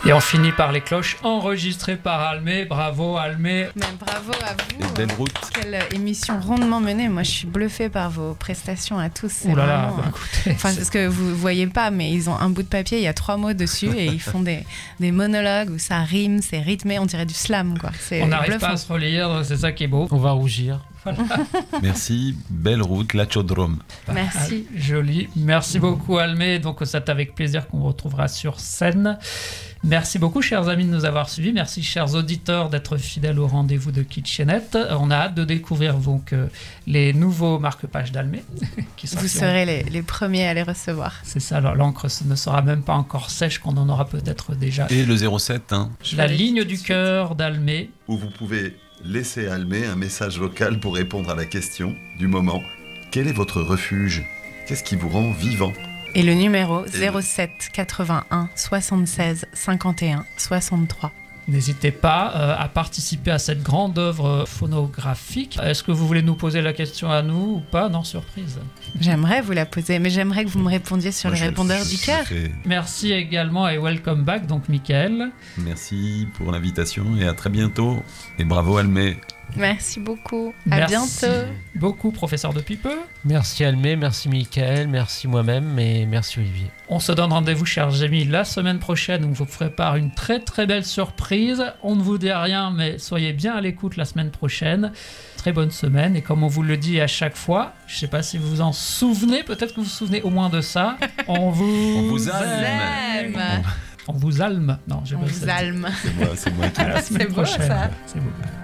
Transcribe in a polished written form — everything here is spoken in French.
Et on finit par les cloches enregistrées par Almé. Bravo Almé. Mais bravo à vous. Et belle route. Quelle émission rondement menée. Moi, je suis bluffée par vos prestations à tous. C'est Ouh là là, vraiment, écoutez, enfin, parce que vous voyez pas, mais ils ont un bout de papier, il y a 3 mots dessus et ils font des monologues où ça rime, c'est rythmé, on dirait du slam, quoi. C'est on n'arrive bluffant. pas à se relire, c'est ça qui est beau. On va rougir. Merci, belle route, Lachodrome. Merci. Joli. Merci beaucoup Almé. Donc c'est avec plaisir qu'on vous retrouvera sur scène. Merci beaucoup chers amis de nous avoir suivis. Merci chers auditeurs d'être fidèles au rendez-vous de Kitchenette. On a hâte de découvrir donc les nouveaux marque-pages d'Almé. Vous serez les premiers à les recevoir. C'est ça, alors l'encre ne sera même pas encore sèche, qu'on en aura peut-être déjà. Et le 07, hein. La ligne du cœur d'Almé. Où vous pouvez laisser à Almé un message vocal pour répondre à la question du moment. Quel est votre refuge ? Qu'est-ce qui vous rend vivant ? Et le numéro 07 81 76 51 63. N'hésitez pas à participer à cette grande œuvre phonographique. Est-ce que vous voulez nous poser la question à nous ou pas ? Non, surprise. J'aimerais vous la poser, mais j'aimerais que vous me répondiez sur le répondeur du cœur. Merci également et welcome back, donc Michael. Merci pour l'invitation et à très bientôt. Et bravo Almé. Merci beaucoup. À Merci bientôt. beaucoup, professeur de Pipeux. Merci Almé, merci Michael, merci moi-même et merci Olivier. On se donne rendez-vous, chers amis, la semaine prochaine où on vous prépare une très très belle surprise. On ne vous dit rien, mais soyez bien à l'écoute la semaine prochaine. Très bonne semaine. Et comme on vous le dit à chaque fois, je ne sais pas si vous vous en souvenez, peut-être que vous vous souvenez au moins de ça. On vous alme. On vous alme. Non, je On vous alme. C'est moi qui À la semaine C'est beau, prochaine. ça. C'est beau.